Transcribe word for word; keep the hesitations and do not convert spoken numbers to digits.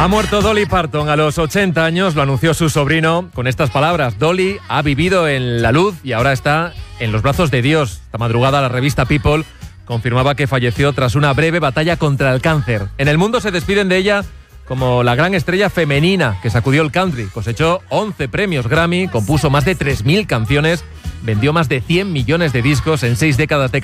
Ha muerto Dolly Parton a los ochenta años, lo anunció su sobrino con estas palabras. Dolly ha vivido en la luz y ahora está en los brazos de Dios. Esta madrugada la revista People confirmaba que falleció tras una breve batalla contra el cáncer. En el mundo se despiden de ella como la gran estrella femenina que sacudió el country. Cosechó once premios Grammy, compuso más de tres mil canciones, vendió más de cien millones de discos en seis décadas de